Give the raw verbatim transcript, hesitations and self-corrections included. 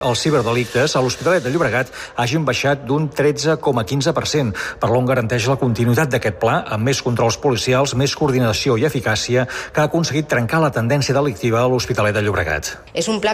Els ciberdelictes a l'Hospitalet de Llobregat hagin baixat d'un tretze coma quinze per cent. Parlon garanteix la continuïtat d'aquest pla amb més controls policials, més coordinació i eficàcia que ha aconseguit trencar la tendència delictiva a l'Hospitalet de Llobregat. És un pla